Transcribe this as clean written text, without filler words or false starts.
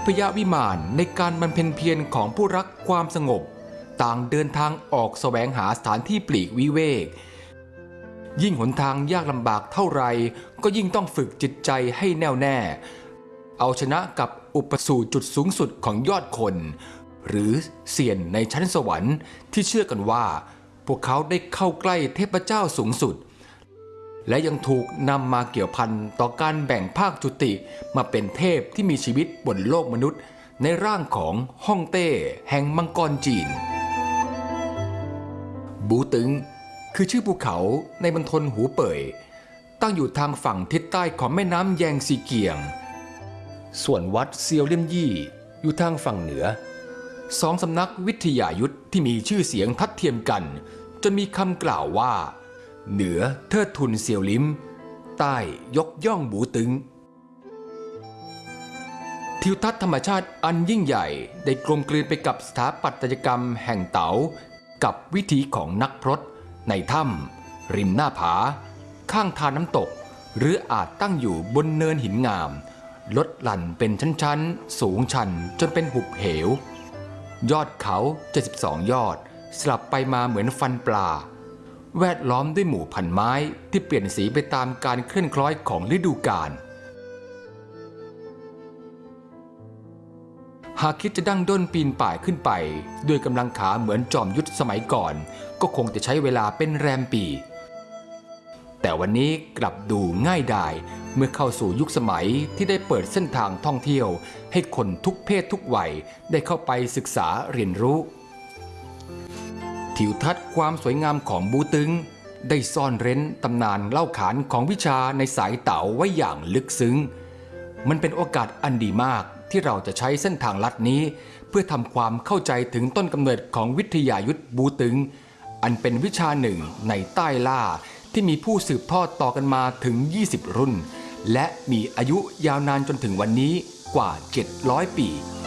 ยวิมานในการบำเพ็ญเพียรของผู้รักความสงบต่างเดินทางออกแสวงหาสถานที่ปลีกวิเวกยิ่งหนทางยากลำบากเท่าไรก็ยิ่งต้องฝึกจิตใจให้แน่วแน่เอาชนะกับอุปสู่จุดสูงสุดของยอดคนหรือเซียนในชั้นสวรรค์ที่เชื่อกันว่าพวกเขาได้เข้าใกล้เทพเจ้าสูงสุดและยังถูกนำมาเกี่ยวพันต่อการแบ่งภาคจุติมาเป็นเทพที่มีชีวิตบนโลกมนุษย์ในร่างของฮ่องเต้แห่งมังกรจีนบูตึงคือชื่อภูเขาในมณฑลหูเป่ยตั้งอยู่ทางฝั่งทิศใต้ของแม่น้ำแยงซีเกียงส่วนวัดเซียวเลี่ยมยี่อยู่ทางฝั่งเหนือสองสำนักวิทยายุทธที่มีชื่อเสียงทัดเทียมกันจนมีคำกล่าวว่าเหนือเทิดทุนเซียวลิมใต้ยกย่องบูตึงทิวทัศน์ธรรมชาติอันยิ่งใหญ่ได้กลมกลืนไปกับสถาปัตยกรรมแห่งเต๋ากับวิถีของนักพรตในถ้ำริมหน้าผาข้างทานน้ำตกหรืออาจตั้งอยู่บนเนินหินงามลดหลั่นเป็นชั้นๆสูงชันจนเป็นหุบเหวยอดเขา72ยอดสลับไปมาเหมือนฟันปลาแวดล้อมด้วยหมู่พันไม้ที่เปลี่ยนสีไปตามการเคลื่อนคล้อยของฤดูกาลหากคิดจะดั้งด้นปีนป่ายขึ้นไปด้วยกำลังขาเหมือนจอมยุทธสมัยก่อนก็คงจะใช้เวลาเป็นแรมปีแต่วันนี้กลับดูง่ายดายเมื่อเข้าสู่ยุคสมัยที่ได้เปิดเส้นทางท่องเที่ยวให้คนทุกเพศทุกวัยได้เข้าไปศึกษาเรียนรู้ทิวทัศน์ความสวยงามของบูตึงได้ซ่อนเร้นตำนานเล่าขานของวิชาในสายเต๋าไว้อย่างลึกซึ้งมันเป็นโอกาสอันดีมากที่เราจะใช้เส้นทางลัดนี้เพื่อทำความเข้าใจถึงต้นกำเนิดของวิทยายุทธบูตึงอันเป็นวิชาหนึ่งในใต้ล่าที่มีผู้สืบทอดต่อกันมาถึง20รุ่นและมีอายุยาวนานจนถึงวันนี้กว่า700 ปี